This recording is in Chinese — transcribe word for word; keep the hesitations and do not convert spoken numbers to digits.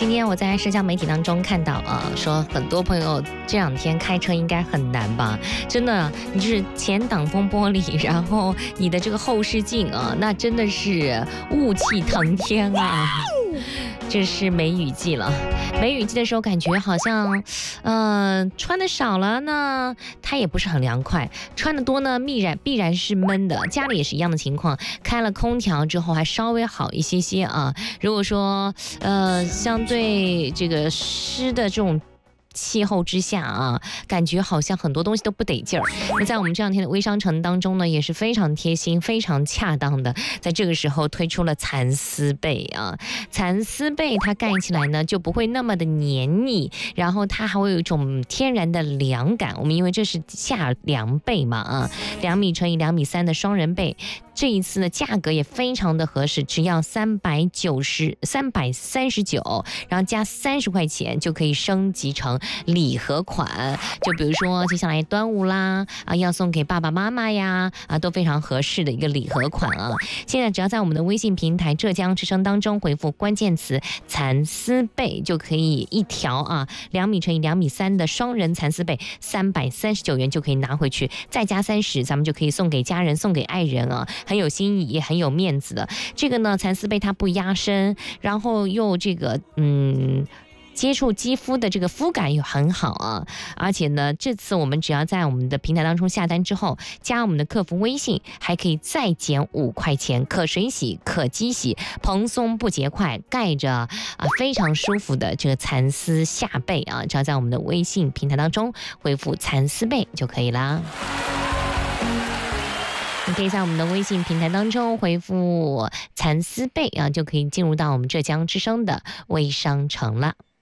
今天我在社交媒体当中看到啊，说很多朋友这两天开车应该很难吧？真的，你就是前挡风玻璃，然后你的这个后视镜啊，那真的是雾气腾天啊！这是梅雨季了，梅雨季的时候感觉好像，呃，穿的少了呢，它也不是很凉快；穿的多呢，必然必然是闷的。家里也是一样的情况，开了空调之后还稍微好一些些啊。如果说，呃，相对这个湿的这种气候之下啊，感觉好像很多东西都不得劲儿。那在我们这两天的微商城当中呢，也是非常贴心、非常恰当的，在这个时候推出了蚕丝被啊。蚕丝被它盖起来呢，就不会那么的黏腻，然后它还会有一种天然的凉感。我们因为这是夏凉被嘛啊，两米乘以两米三的双人被。这一次的价格也非常的合适，只要三百九十三百三十九，然后加三十块钱就可以升级成礼盒款。就比如说接下来端午啦啊，要送给爸爸妈妈呀啊，都非常合适的一个礼盒款啊。现在只要在我们的微信平台浙江之声当中回复关键词蚕丝被，就可以一条啊两米乘以两米三的双人蚕丝被，三百三十九元就可以拿回去，再加三十，咱们就可以送给家人，送给爱人啊。很有心意，也很有面子的。这个呢，蚕丝被它不压身，然后又这个嗯。接触肌肤的这个肤感也很好啊，而且呢，这次我们只要在我们的平台当中下单之后，加我们的客服微信，还可以再减五块钱，可水洗、可机洗，蓬松不结块，盖着啊非常舒服的这个蚕丝夏被啊，只要在我们的微信平台当中回复蚕丝被就可以啦。你可以在我们的微信平台当中回复蚕丝被啊，就可以进入到我们浙江之声的微商城了。